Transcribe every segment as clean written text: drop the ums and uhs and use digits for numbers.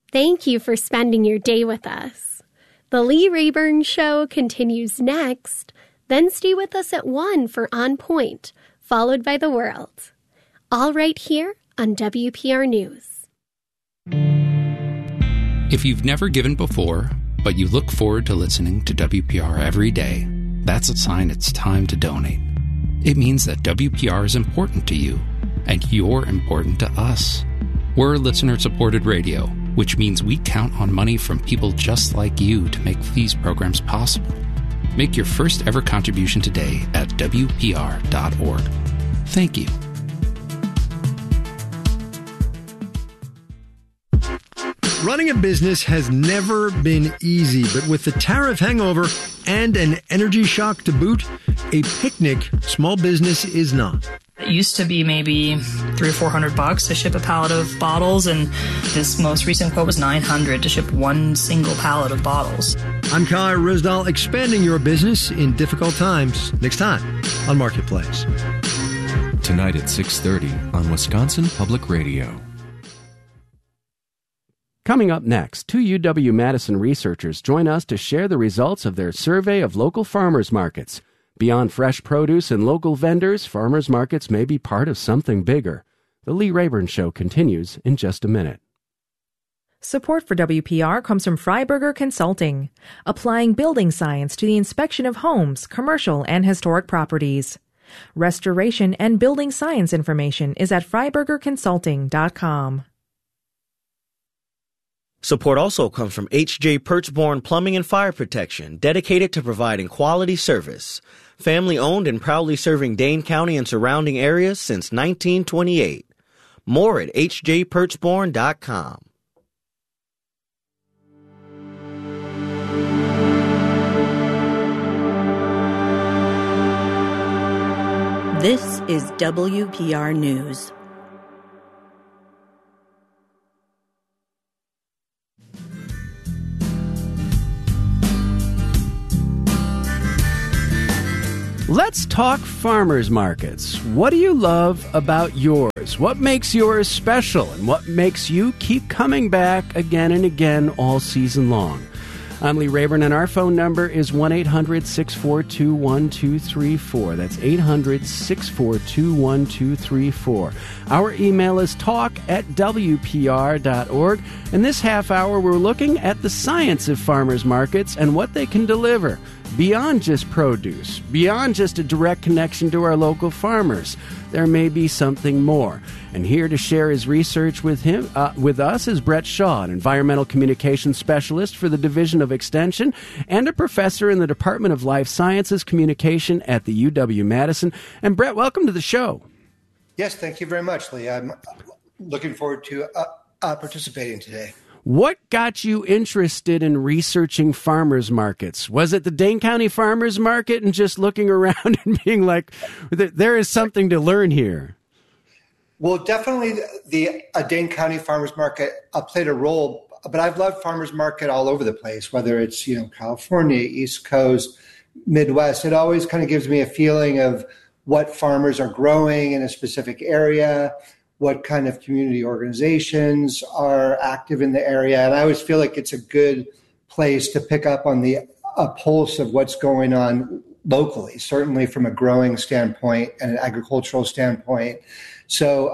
Thank you for spending your day with us. The Lee Rayburn Show continues next. Then stay with us at 1 for On Point, followed by The World. All right here on WPR News. If you've never given before, but you look forward to listening to WPR every day, that's a sign it's time to donate. It means that WPR is important to you, and you're important to us. We're listener-supported radio, which means we count on money from people just like you to make these programs possible. Make your first ever contribution today at WPR.org. Thank you. Running a business has never been easy, but with the tariff hangover and an energy shock to boot, a picnic small business is not. It used to be maybe $300 or $400 to ship a pallet of bottles, and this most recent quote was $900 to ship one single pallet of bottles. I'm Kyle Risdall, expanding your business in difficult times. Next time on Marketplace. Tonight at 6:30 on Wisconsin Public Radio. Coming up next, two UW-Madison researchers join us to share the results of their survey of local farmers markets. Beyond fresh produce and local vendors, farmers markets may be part of something bigger. The Lee Rayburn Show continues in just a minute. Support for WPR comes from Freiberger Consulting, applying building science to the inspection of homes, commercial, and historic properties. Restoration and building science information is at freibergerconsulting.com. Support also comes from H.J. Perchborn Plumbing and Fire Protection, dedicated to providing quality service. Family-owned and proudly serving Dane County and surrounding areas since 1928. More at hjperchborn.com. This is WPR News. Let's talk farmers markets. What do you love about yours? What makes yours special? And what makes you keep coming back again and again all season long? I'm Lee Rayburn, and our phone number is 1-800-642-1234. That's 800-642-1234. Our email is talk@wpr.org. And this half hour, we're looking at the science of farmers markets and what they can deliver. Beyond just produce, beyond just a direct connection to our local farmers, there may be something more. And here to share his research with us is Brett Shaw, an environmental communications specialist for the Division of Extension and a professor in the Department of Life Sciences Communication at the UW-Madison. And Brett, welcome to the show. Yes, thank you very much, Lee. I'm looking forward to participating today. What got you interested in researching farmers markets? Was it the Dane County Farmers Market and just looking around and being like, there is something to learn here? Well, definitely the Dane County Farmers Market played a role, but I've loved farmers market all over the place, whether it's, California, East Coast, Midwest. It always kind of gives me a feeling of what farmers are growing in a specific area, what kind of community organizations are active in the area. And I always feel like it's a good place to pick up on a pulse of what's going on locally, certainly from a growing standpoint and an agricultural standpoint. So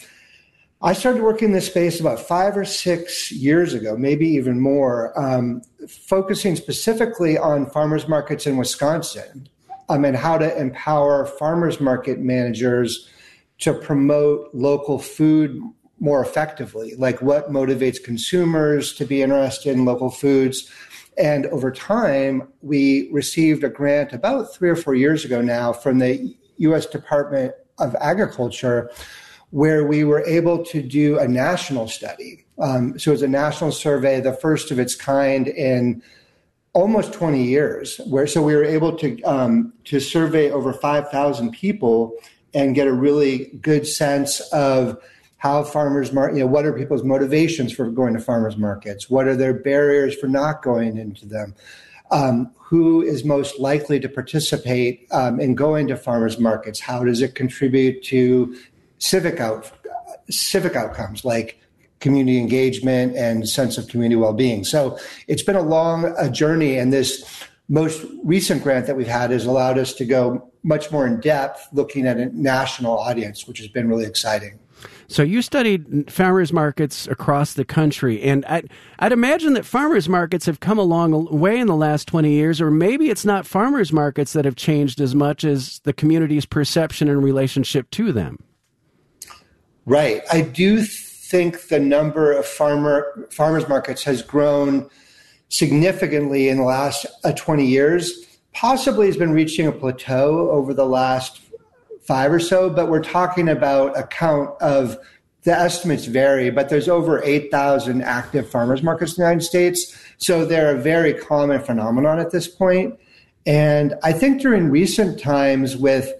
I started working in this space about 5 or 6 years ago, maybe even more, focusing specifically on farmers markets in Wisconsin and how to empower farmers market managers to promote local food more effectively, like what motivates consumers to be interested in local foods. And over time, we received a grant about 3 or 4 years ago now from the U.S. Department of Agriculture, where we were able to do a national study. So it's a national survey, the first of its kind in almost 20 years, so we were able to survey over 5,000 people and get a really good sense of how farmers market, what are people's motivations for going to farmers markets? What are their barriers for not going into them? Who is most likely to participate in going to farmers markets? How does it contribute to civic outcomes like community engagement and sense of community well-being. So it's been a long journey, and this most recent grant that we've had has allowed us to go much more in depth looking at a national audience, which has been really exciting. So you studied farmers markets across the country, and I'd imagine that farmers markets have come a long way in the last 20 years, or maybe it's not farmers markets that have changed as much as the community's perception and relationship to them. Right. I do think the number of farmers markets has grown significantly in the last 20 years. Possibly has been reaching a plateau over the last 5 or so, but we're talking about a count of, the estimates vary, but there's over 8,000 active farmers markets in the United States. So they're a very common phenomenon at this point. And I think during recent times with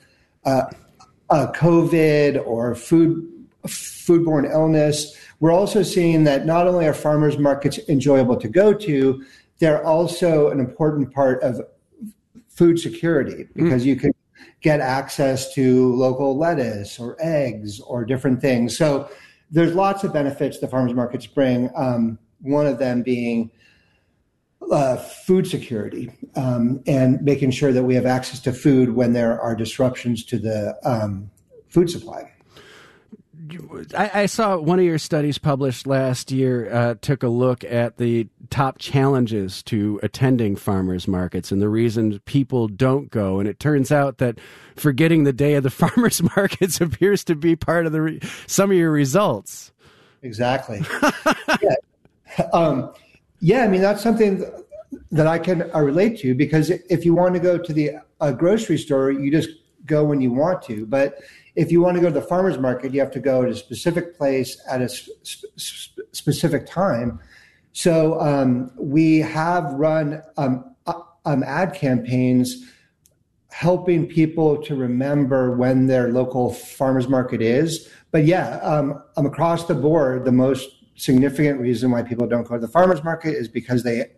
COVID or foodborne illness, we're also seeing that not only are farmers markets enjoyable to go to, they're also an important part of food security, because you can get access to local lettuce or eggs or different things. So there's lots of benefits the farmers markets bring, one of them being food security, and making sure that we have access to food when there are disruptions to the food supply. I saw one of your studies published last year took a look at the top challenges to attending farmers markets and the reasons people don't go. And it turns out that forgetting the day of the farmers markets appears to be part of some of your results. Exactly. Yeah, I mean, that's something that I can relate to, because if you want to go to the grocery store, you just go when you want to. But if you want to go to the farmer's market, you have to go to a specific place at a specific time. So we have run ad campaigns helping people to remember when their local farmer's market is. But yeah, across the board, the most significant reason why people don't go to the farmer's market is because they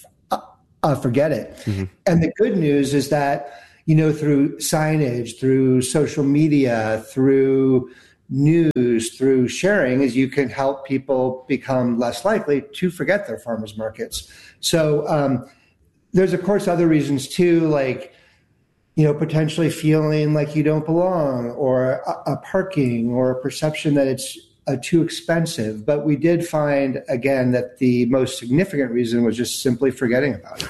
forget it. Mm-hmm. And the good news is that, through signage, through social media, through news, through sharing, is you can help people become less likely to forget their farmers markets. So there's, of course, other reasons too, like, potentially feeling like you don't belong, or a parking, or a perception that it's too expensive. But we did find, again, that the most significant reason was just simply forgetting about it.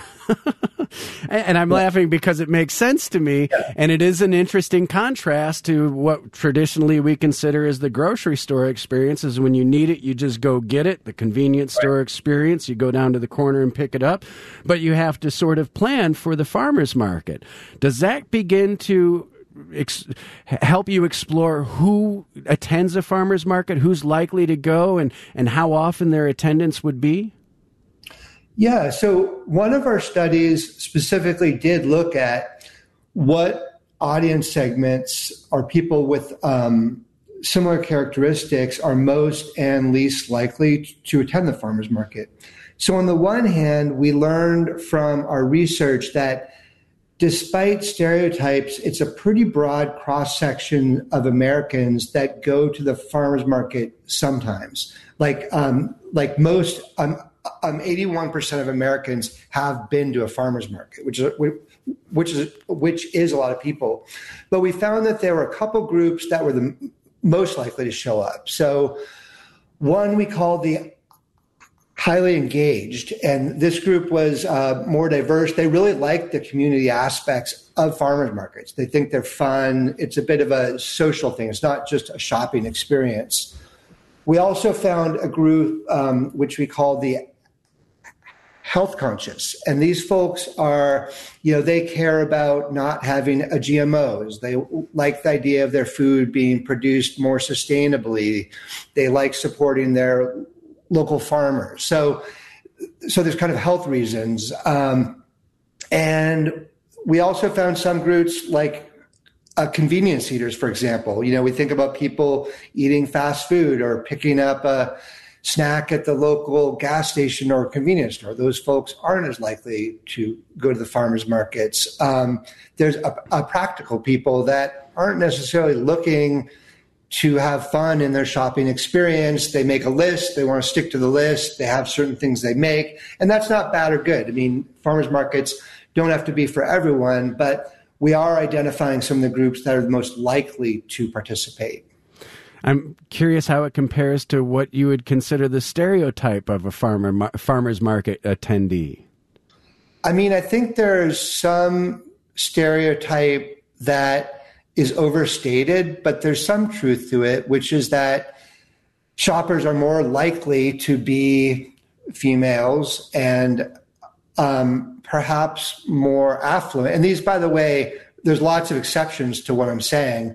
And I'm laughing because it makes sense to me, and it is an interesting contrast to what traditionally we consider as the grocery store experience, is when you need it, you just go get it, the convenience store experience, you go down to the corner and pick it up, but you have to sort of plan for the farmer's market. Does that begin to help you explore who attends a farmer's market, who's likely to go, and how often their attendance would be? Yeah, so one of our studies specifically did look at what audience segments or people with similar characteristics are most and least likely to attend the farmer's market. So on the one hand, we learned from our research that despite stereotypes, it's a pretty broad cross-section of Americans that go to the farmer's market sometimes. Like most 81% of Americans have been to a farmer's market, which is a lot of people. But we found that there were a couple groups that were the most likely to show up. So one we called the highly engaged, and this group was more diverse. They really like the community aspects of farmers markets. They think they're fun. It's a bit of a social thing. It's not just a shopping experience. We also found a group which we called the health conscious. And these folks are, they care about not having GMOs. They like the idea of their food being produced more sustainably. They like supporting their local farmers. So there's kind of health reasons. And we also found some groups like convenience eaters, for example. We think about people eating fast food or picking up a snack at the local gas station or convenience store. Those folks aren't as likely to go to the farmers markets. There's a practical people that aren't necessarily looking to have fun in their shopping experience. They make a list. They want to stick to the list. They have certain things they make. And that's not bad or good. I mean, farmers markets don't have to be for everyone, but we are identifying some of the groups that are the most likely to participate. I'm curious how it compares to what you would consider the stereotype of a farmer's market attendee. I mean, I think there's some stereotype that is overstated, but there's some truth to it, which is that shoppers are more likely to be females and perhaps more affluent. And these, by the way, there's lots of exceptions to what I'm saying.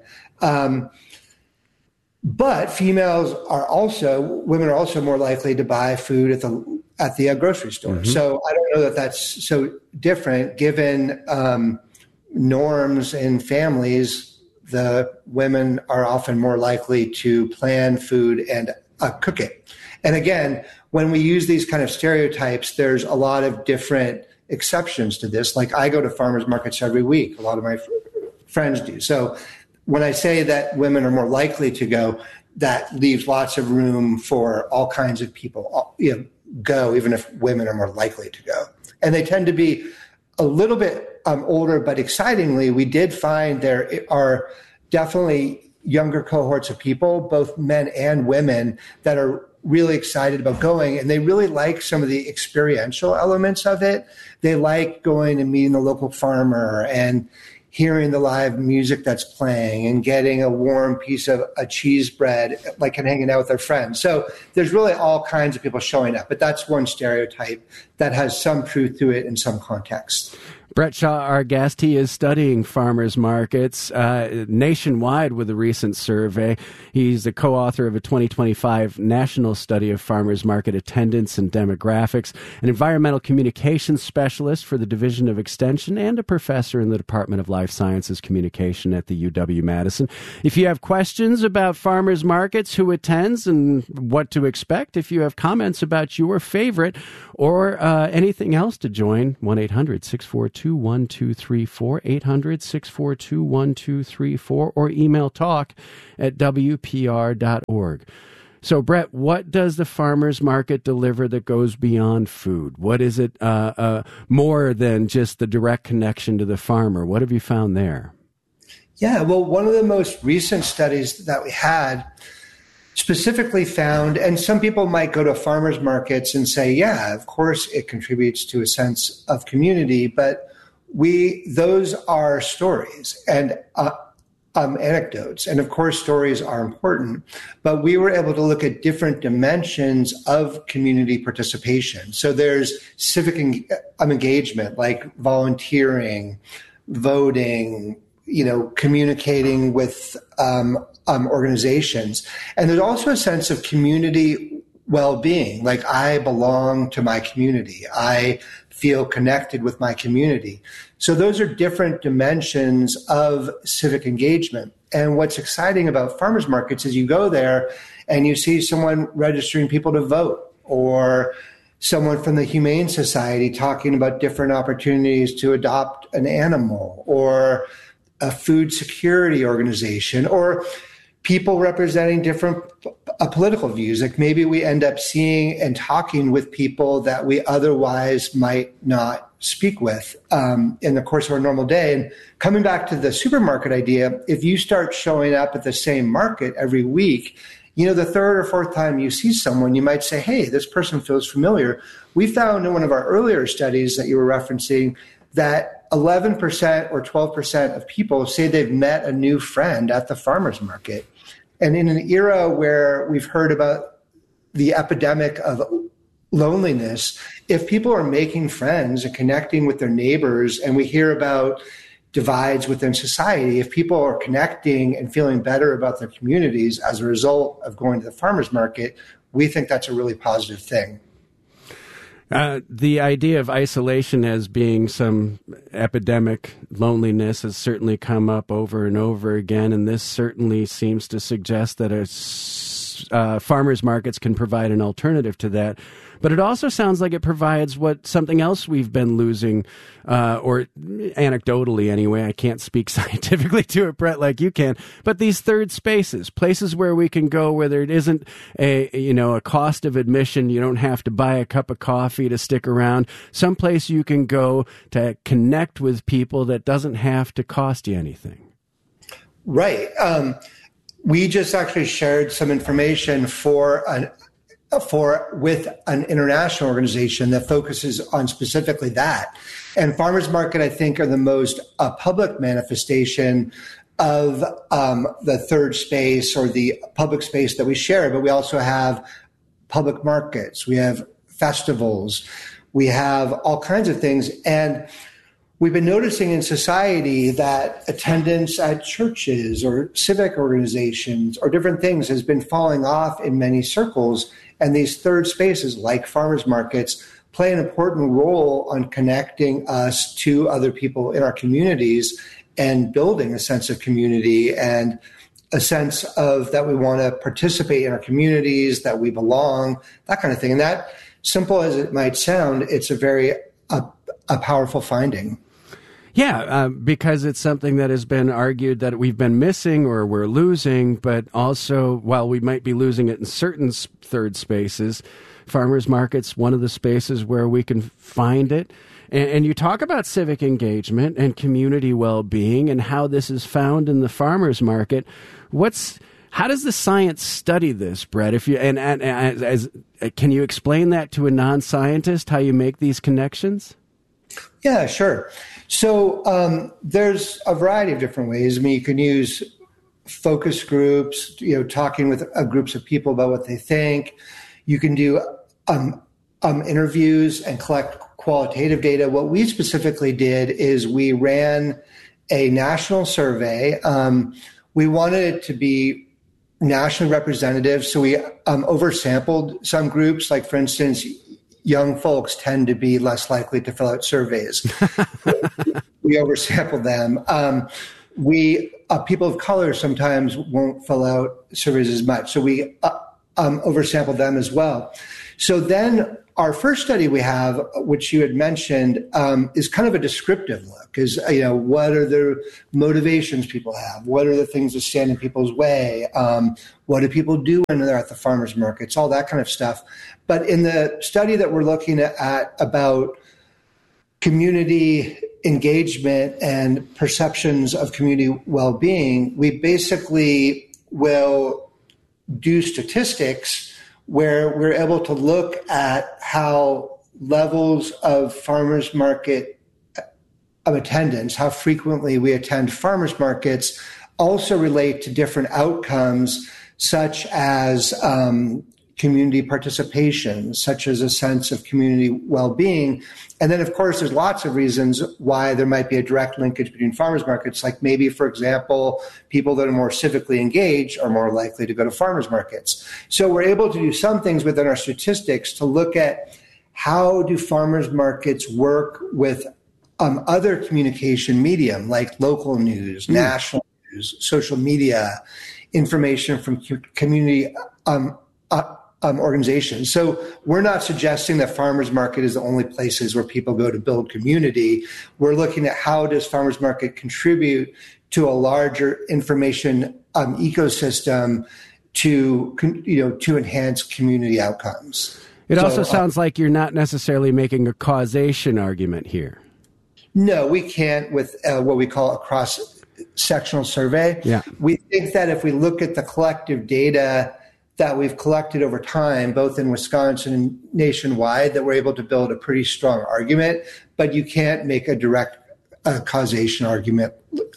But women are also more likely to buy food at the grocery store. Mm-hmm. So I don't know that that's so different given norms in families. The women are often more likely to plan food and cook it. And again, when we use these kind of stereotypes, there's a lot of different exceptions to this. Like I go to farmers markets every week. A lot of my friends do. So when I say that women are more likely to go, that leaves lots of room for all kinds of people go, even if women are more likely to go. And they tend to be a little bit older, but excitingly, we did find there are definitely younger cohorts of people, both men and women, that are really excited about going, and they really like some of the experiential elements of it. They like going and meeting the local farmer and hearing the live music that's playing and getting a warm piece of a cheese bread, like and hanging out with their friends. So there's really all kinds of people showing up, but that's one stereotype that has some truth to it in some context. Brett Shaw, our guest, he is studying farmers markets nationwide with a recent survey. He's the co-author of a 2025 national study of farmers market attendance and demographics, an environmental communications specialist for the Division of Extension, and a professor in the Department of Life Sciences Communication at the UW-Madison. If you have questions about farmers markets, who attends, and what to expect, if you have comments about your favorite or anything else to join, 1-800-642-1234, 800-642-1234, or email talk@wpr.org. So, Brett, what does the farmer's market deliver that goes beyond food? What is it more than just the direct connection to the farmer? What have you found there? Yeah, well, one of the most recent studies that we had specifically found, and some people might go to farmers markets and say, yeah, of course it contributes to a sense of community, but those are stories and anecdotes. And of course, stories are important, but we were able to look at different dimensions of community participation. So there's civic engagement, like volunteering, voting, communicating with organizations. And there's also a sense of community well-being, like I belong to my community. I feel connected with my community. So those are different dimensions of civic engagement. And what's exciting about farmers markets is you go there and you see someone registering people to vote, or someone from the Humane Society talking about different opportunities to adopt an animal, or a food security organization, or people representing different political views. Like maybe we end up seeing and talking with people that we otherwise might not speak with in the course of our normal day. And coming back to the supermarket idea, if you start showing up at the same market every week, the third or fourth time you see someone, you might say, hey, this person feels familiar. We found in one of our earlier studies that you were referencing that 11% or 12% of people say they've met a new friend at the farmer's market. And in an era where we've heard about the epidemic of loneliness, if people are making friends and connecting with their neighbors, and we hear about divides within society, if people are connecting and feeling better about their communities as a result of going to the farmer's market, we think that's a really positive thing. The idea of isolation as being some epidemic loneliness has certainly come up over and over again, and this certainly seems to suggest that farmers markets can provide an alternative to that. But it also sounds like it provides something else we've been losing, or anecdotally anyway. I can't speak scientifically to it, Brett, like you can. But these third spaces, places where we can go where there isn't a cost of admission. You don't have to buy a cup of coffee to stick around. Someplace you can go to connect with people that doesn't have to cost you anything. Right. We just actually shared some information with an international organization that focuses on specifically that. And farmers market, I think, are the most public manifestation of the third space or the public space that we share. But we also have public markets, we have festivals, we have all kinds of things. And we've been noticing in society that attendance at churches or civic organizations or different things has been falling off in many circles. And these third spaces, like farmers markets, play an important role on connecting us to other people in our communities and building a sense of community and a sense of that we want to participate in our communities, that we belong, that kind of thing. And that, simple as it might sound, it's a very a powerful finding. Yeah, because it's something that has been argued that we've been missing or we're losing, but also while we might be losing it in certain third spaces, farmers markets, one of the spaces where we can find it. And you talk about civic engagement and community well-being and how this is found in the farmers market. How does the science study this, Brett? Can you explain that to a non-scientist, how you make these connections? Yeah, sure. So there's a variety of different ways. I mean, you can use focus groups, talking with groups of people about what they think. You can do interviews and collect qualitative data. What we specifically did is we ran a national survey. We wanted it to be nationally representative, so we oversampled some groups. Like, for instance, young folks tend to be less likely to fill out surveys. We oversampled them. People of color sometimes won't fill out surveys as much, so we oversampled them as well. So then our first study we have, which you had mentioned, is kind of a descriptive look. Is what are the motivations people have? What are the things that stand in people's way? What do people do when they're at the farmers markets? All that kind of stuff. But in the study that we're looking at about community engagement and perceptions of community well-being, we basically will do statistics where we're able to look at how levels of farmers market of attendance, how frequently we attend farmers markets, also relate to different outcomes such as community participation, such as a sense of community well-being. And then, of course, there's lots of reasons why there might be a direct linkage between farmers markets. Like maybe, for example, people that are more civically engaged are more likely to go to farmers markets. So we're able to do some things within our statistics to look at how do farmers markets work with other communication medium, like local news, national news, social media, information from community organizations. So we're not suggesting that farmers market is the only places where people go to build community. We're looking at how does farmers market contribute to a larger information ecosystem to enhance community outcomes. It also sounds like you're not necessarily making a causation argument here. No, we can't with what we call a cross-sectional survey. Yeah. We think that if we look at the collective data that we've collected over time, both in Wisconsin and nationwide, that we're able to build a pretty strong argument, but you can't make a direct causation argument,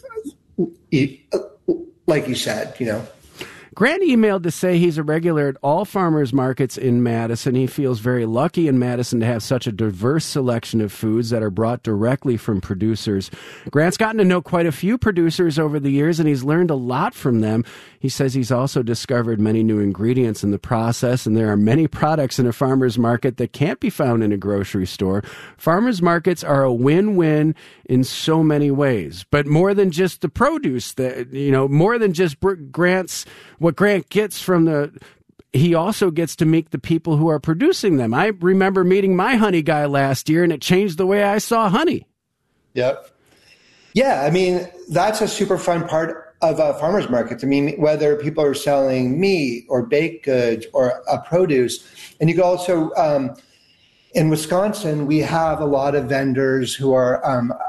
like you said, Grant emailed to say he's a regular at all farmers markets in Madison. He feels very lucky in Madison to have such a diverse selection of foods that are brought directly from producers. Grant's gotten to know quite a few producers over the years, and he's learned a lot from them. He says he's also discovered many new ingredients in the process, and there are many products in a farmer's market that can't be found in a grocery store. Farmers markets are a win-win in so many ways, but more than just the produce, more than just what Grant gets from the he also gets to meet the people who are producing them. I remember meeting my honey guy last year, and it changed the way I saw honey. Yep. Yeah, I mean, that's a super fun part of farmers markets. I mean, whether people are selling meat or baked goods or produce. And you can also, in Wisconsin, we have a lot of vendors who are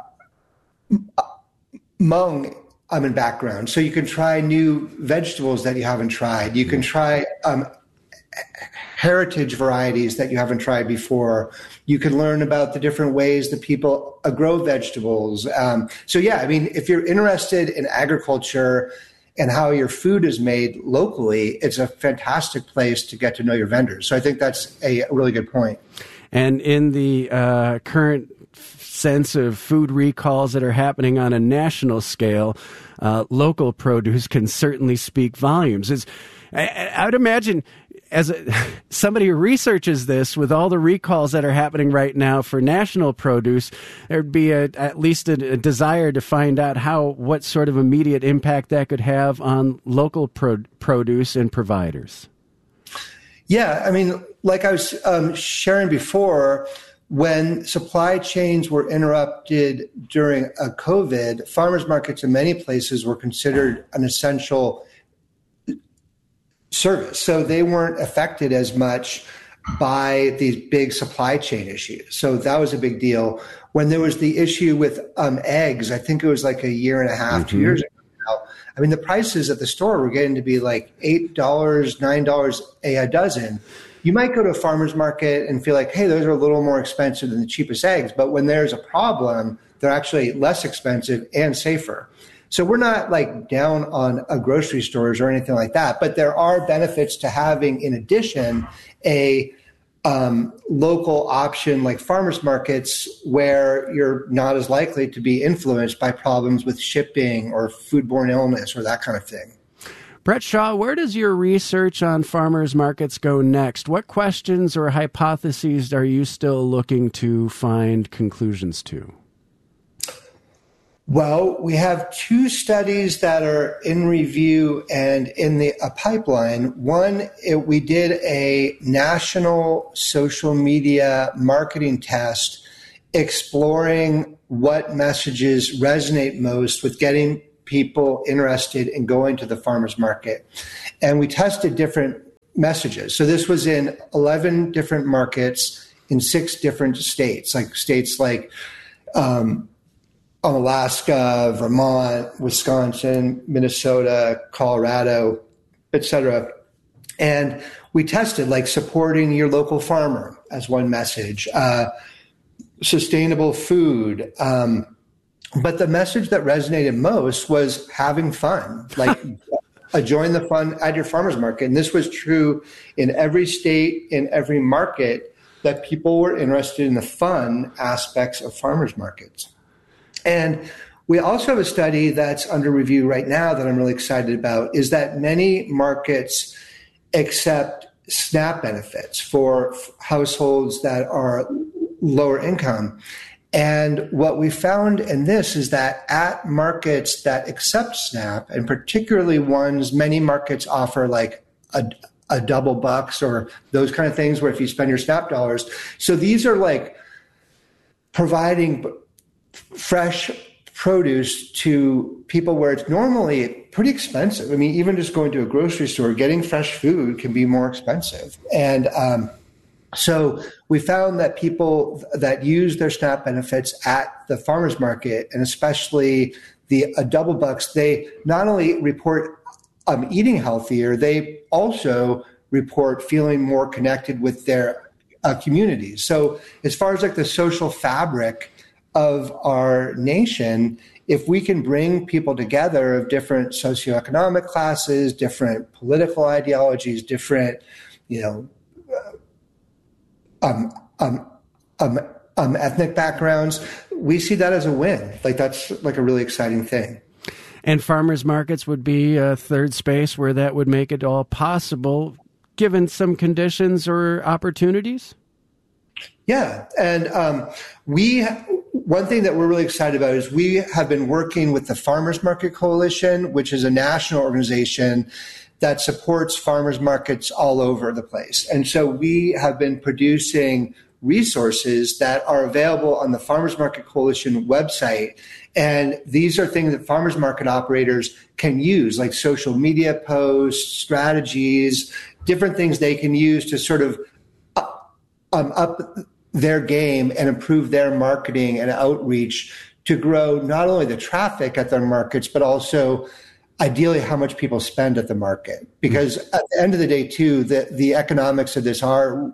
Hmong in background. So you can try new vegetables that you haven't tried. You can try heritage varieties that you haven't tried before. You can learn about the different ways that people grow vegetables. So yeah, I mean, if you're interested in agriculture and how your food is made locally, it's a fantastic place to get to know your vendors. So I think that's a really good point. And in the current sense of food recalls that are happening on a national scale, local produce can certainly speak volumes. I would imagine, as somebody who researches this, with all the recalls that are happening right now for national produce, there'd be at least a desire to find out what sort of immediate impact that could have on local produce and providers. Yeah, I mean, like I was sharing before, when supply chains were interrupted during COVID, farmers markets in many places were considered an essential service. So they weren't affected as much by these big supply chain issues. So that was a big deal. When there was the issue with eggs, I think it was like a year and a half, 2 years ago now, I mean, the prices at the store were getting to be like $8, $9 a dozen. You might go to a farmer's market and feel like, hey, those are a little more expensive than the cheapest eggs. But when there's a problem, they're actually less expensive and safer. So we're not like down on grocery stores or anything like that. But there are benefits to having, in addition, a local option like farmers markets where you're not as likely to be influenced by problems with shipping or foodborne illness or that kind of thing. Brett Shaw, where does your research on farmers markets go next? What questions or hypotheses are you still looking to find conclusions to? Well, we have 2 studies that are in review and in the pipeline. One, we did a national social media marketing test exploring what messages resonate most with getting people interested in going to the farmers market. And we tested different messages. So this was in 11 different markets in 6 different states like Alaska, Vermont, Wisconsin, Minnesota, Colorado, etc. And we tested like supporting your local farmer as one message, sustainable food, but the message that resonated most was having fun, like join the fun at your farmer's market. And this was true in every state, in every market, that people were interested in the fun aspects of farmer's markets. And we also have a study that's under review right now that I'm really excited about, is that many markets accept SNAP benefits for households that are lower income. And what we found in this is that at markets that accept SNAP, and particularly many markets offer like a double bucks or those kind of things where if you spend your SNAP dollars. So these are like providing fresh produce to people where it's normally pretty expensive. I mean, even just going to a grocery store, getting fresh food can be more expensive. And so we found that people that use their SNAP benefits at the farmer's market, and especially the double bucks, they not only report eating healthier, they also report feeling more connected with their communities. So as far as like the social fabric of our nation, if we can bring people together of different socioeconomic classes, different political ideologies, different, ethnic backgrounds, we see that as a win. Like that's like a really exciting thing. And farmers markets would be a third space where that would make it all possible, given some conditions or opportunities? Yeah. And one thing that we're really excited about is we have been working with the Farmers Market Coalition, which is a national organization that supports farmers markets all over the place. And so we have been producing resources that are available on the Farmers Market Coalition website. And these are things that farmers market operators can use, like social media posts, strategies, different things they can use to sort of up their game and improve their marketing and outreach to grow not only the traffic at their markets, but also ideally how much people spend at the market. Because at the end of the day, too, the economics of this are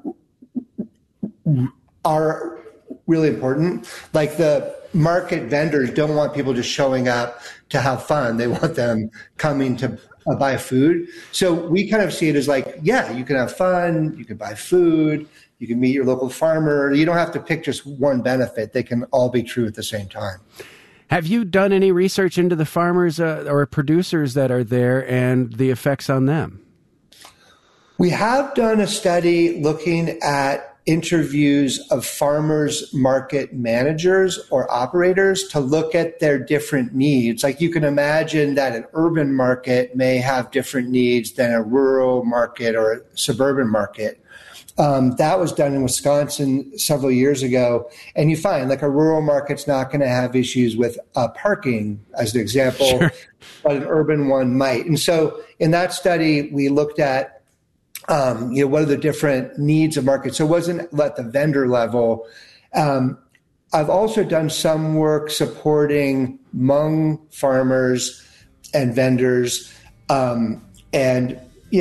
really important. Like the market vendors don't want people just showing up to have fun. They want them coming to buy food. So we kind of see it as like, yeah, you can have fun, you can buy food, you can meet your local farmer. You don't have to pick just one benefit. They can all be true at the same time. Have you done any research into the farmers or producers that are there and the effects on them? We have done a study looking at interviews of farmers market managers or operators to look at their different needs. Like you can imagine that an urban market may have different needs than a rural market or a suburban market. That was done in Wisconsin several years ago. And you find like a rural market's not going to have issues with parking, as an example, sure, but an urban one might. And so in that study, we looked at what are the different needs of markets? So it wasn't at the vendor level. I've also done some work supporting Hmong farmers and vendors, and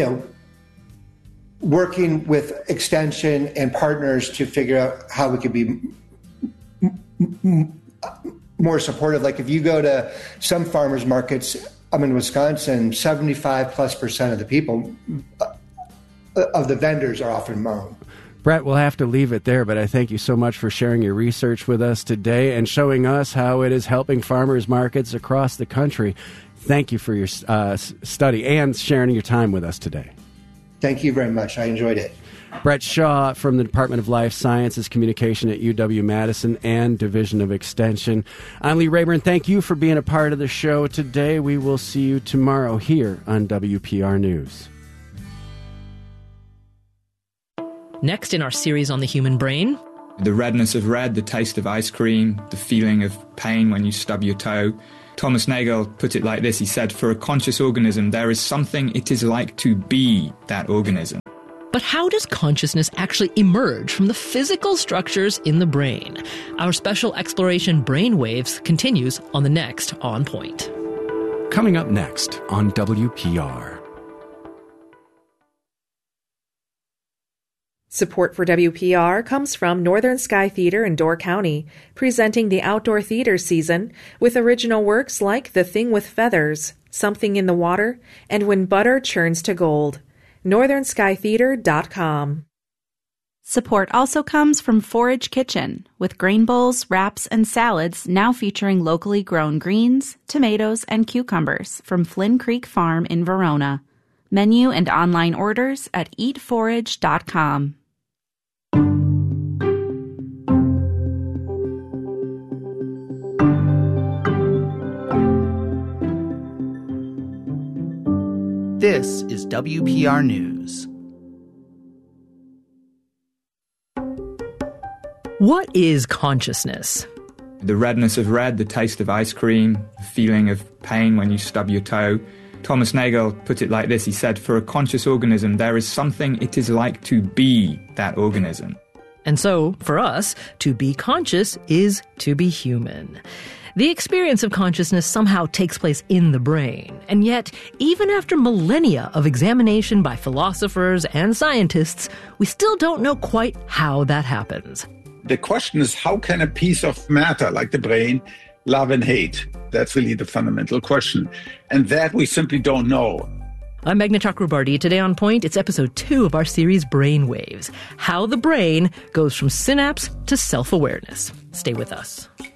working with Extension and partners to figure out how we could be more supportive. Like if you go to some farmers markets, I'm in Wisconsin, 75+% of the people of the vendors are often Hmong. Brett, we'll have to leave it there, but I thank you so much for sharing your research with us today and showing us how it is helping farmers markets across the country. Thank you for your study and sharing your time with us today. Thank you very much. I enjoyed it. Brett Shaw from the Department of Life Sciences Communication at UW-Madison and Division of Extension. I'm Lee Rayburn. Thank you for being a part of the show today. We will see you tomorrow here on WPR News. Next in our series on the human brain, the redness of red, the taste of ice cream, the feeling of pain when you stub your toe. Thomas Nagel put it like this. He said, for a conscious organism, there is something it is like to be that organism. But how does consciousness actually emerge from the physical structures in the brain? Our special exploration Brainwaves continues on the next On Point. Coming up next on WPR. Support for WPR comes from Northern Sky Theater in Door County, presenting the outdoor theater season with original works like The Thing with Feathers, Something in the Water, and When Butter Churns to Gold. NorthernSkyTheater.com. Support also comes from Forage Kitchen, with grain bowls, wraps, and salads now featuring locally grown greens, tomatoes, and cucumbers from Flynn Creek Farm in Verona. Menu and online orders at eatforage.com. This is WPR News. What is consciousness? The redness of red, the taste of ice cream, the feeling of pain when you stub your toe. Thomas Nagel put it like this. He said, for a conscious organism, there is something it is like to be that organism. And so, for us, to be conscious is to be human. The experience of consciousness somehow takes place in the brain. And yet, even after millennia of examination by philosophers and scientists, we still don't know quite how that happens. The question is, how can a piece of matter like the brain love and hate? That's really the fundamental question. And that we simply don't know. I'm Meghna Chakrabarty. Today on Point, it's episode 2 of our series Brainwaves, how the brain goes from synapse to self-awareness. Stay with us.